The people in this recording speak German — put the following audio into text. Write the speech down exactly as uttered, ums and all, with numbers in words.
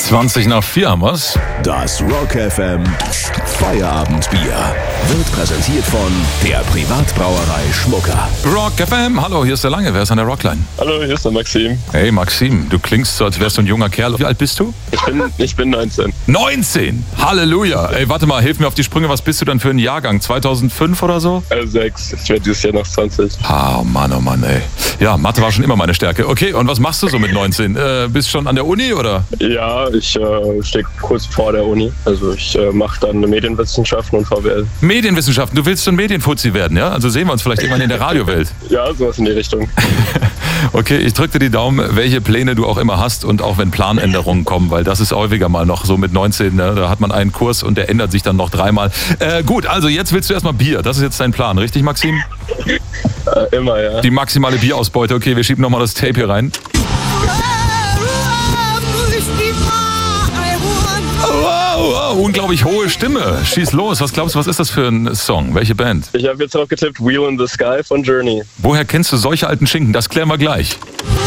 zwanzig nach vier haben wir's. Das Rock F M Feierabendbier wird präsentiert von der Privatbrauerei Schmucker. Rock F M, hallo, hier ist der Lange, wer ist an der Rockline? Hallo, hier ist der Maxim. Hey Maxim, du klingst so, als wärst du ein junger Kerl. Wie alt bist du? Ich bin, ich bin neunzehn. neunzehn? Halleluja. Ey, warte mal, hilf mir auf die Sprünge, was bist du denn für ein Jahrgang? zweitausendfünf oder so? Äh, sechs. Ich werde dieses Jahr noch zwanzig. Ah, oh Mann, oh Mann, ey. Ja, Mathe war schon immer meine Stärke. Okay, und was machst du so mit neunzehn? Äh, bist schon an der Uni, oder? Ja, ich äh, stehe kurz vor der Uni. Also ich äh, mache dann Medienwissenschaften und V W L. Medienwissenschaften, du willst schon Medienfuzzi werden, ja? Also sehen wir uns vielleicht irgendwann in der Radiowelt. Ja, sowas in die Richtung. Okay, ich drücke dir die Daumen, welche Pläne du auch immer hast und auch wenn Planänderungen kommen, weil das ist häufiger mal noch so mit neunzehn, ne? Da hat man einen Kurs und der ändert sich dann noch dreimal. Äh, gut, also jetzt willst du erstmal Bier, das ist jetzt dein Plan, richtig Maxim? Äh, immer, ja. Die maximale Bierausbeute, okay, wir schieben nochmal das Tape hier rein. Wow, wow, unglaublich hohe Stimme. Schieß los, was glaubst du, was ist das für ein Song? Welche Band? Ich habe jetzt drauf getippt, Wheel in the Sky von Journey. Woher kennst du solche alten Schinken? Das klären wir gleich.